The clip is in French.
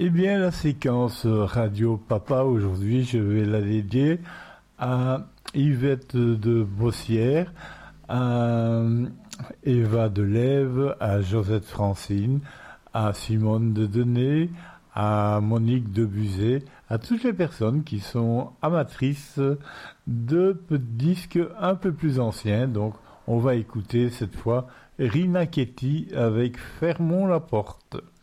Eh bien, la séquence Radio Papa, aujourd'hui, je vais la dédier à Yvette de Bossière, à Eva de Lève, à Josette Francine, à Simone de Denay, à Monique de Buzet, à toutes les personnes qui sont amatrices de disques un peu plus anciens. Donc, on va écouter cette fois Rina Ketty avec Fermons la porte.